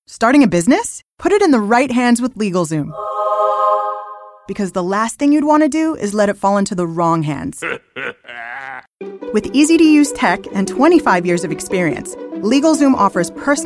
Starting a business? Put it in the right hands with LegalZoom. Because the last thing you'd want to do is let it fall into the wrong hands. With easy-to-use tech and 25 years of experience, LegalZoom offers personal